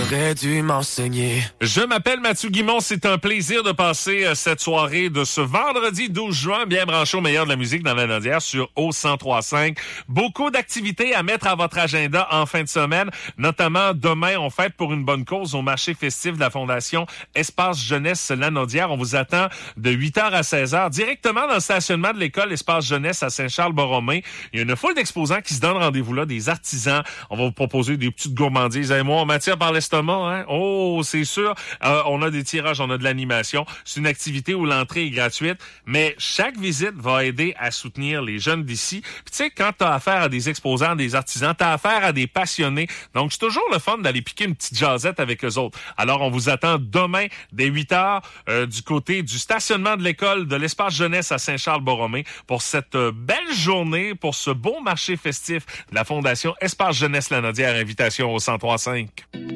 T'aurais dû m'enseigner. Je m'appelle Mathieu Guimond. C'est un plaisir de passer cette soirée de ce vendredi 12 juin, bien branché au meilleur de la musique dans la Nodière sur O103.5. Beaucoup d'activités à mettre à votre agenda en fin de semaine, notamment demain, on fête pour une bonne cause au marché festif de la Fondation Espace Jeunesse La Nodière. On vous attend de 8h à 16h, directement dans le stationnement de l'école Espace Jeunesse à Saint-Charles-Borromée. Il y a une foule d'exposants qui se donnent rendez-vous là, des artisans. On va vous proposer des petites gourmandises. Et moi, en matière par l'estomac, hein? Oh, c'est sûr. On a des tirages, on a de l'animation. C'est une activité où l'entrée est gratuite, mais chaque visite va aider à soutenir les jeunes d'ici. Puis tu sais, quand t'as affaire à des exposants, des artisans, t'as affaire à des passionnés. Donc, c'est toujours le fun d'aller piquer une petite jasette avec eux autres. Alors, on vous attend demain dès 8h du côté du stationnement de l'école de l'Espace Jeunesse à Saint-Charles-Borromée pour cette belle journée, pour ce beau marché festif de la Fondation Espace Jeunesse La Nodière. Invitation au 103.5.